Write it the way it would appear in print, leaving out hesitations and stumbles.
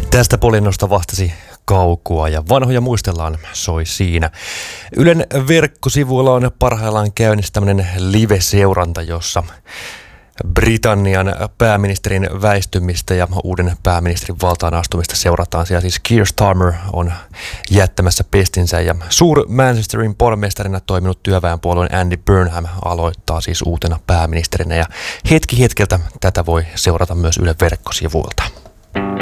Tästä polinnosta vastasi Kaukua ja vanhoja muistellaan soi siinä. Ylen verkkosivuilla on parhaillaan käynnissä tämmöinen live-seuranta, jossa Britannian pääministerin väistymistä ja uuden pääministerin valtaan astumista seurataan. Siellä siis Keir Starmer on jättämässä pestinsä ja Manchesterin pormestarina toiminut työväenpuolueen Andy Burnham aloittaa siis uutena pääministerinä. Ja hetki hetkeltä tätä voi seurata myös Ylen verkkosivuilta.